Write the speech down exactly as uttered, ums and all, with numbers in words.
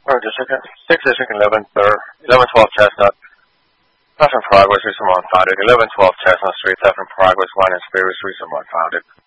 Or the second, six District, eleven twelve Chestnut. Theft in progress, reason one founded. eleven twelve Chestnut Street, theft in progress, one in Spirit, reason one founded.